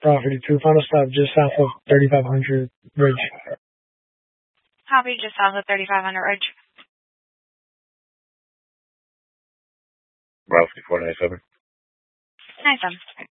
property to final stop just south of 3500 Ridge. Copy, just south of 3500 Ridge. Route 497. 97.